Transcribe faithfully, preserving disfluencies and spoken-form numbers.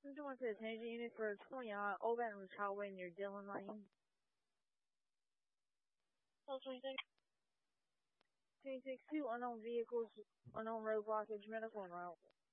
twenty to the attention unit for twenty on Old Baton Rouge Highway near Dillon Lane. twenty-six, two unknown vehicles, unknown road blockage, medical and route.